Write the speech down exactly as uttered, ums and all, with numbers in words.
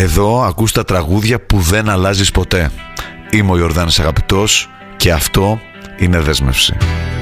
Εδώ ακούς τα τραγούδια που δεν αλλάζεις ποτέ. Είμαι ο Ιορδάνης Αγαπητός και αυτό είναι Δέσμευση.